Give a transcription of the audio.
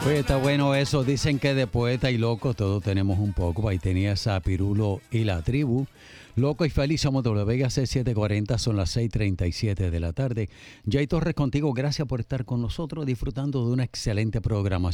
Oye, está bueno eso. Dicen que de poeta y loco todos tenemos un poco. Ahí tenías a Pirulo y la tribu. Loco y feliz, somos WBC 740, son las 6:37 de la tarde. Jay Torres contigo, gracias por estar con nosotros, disfrutando de una excelente programación.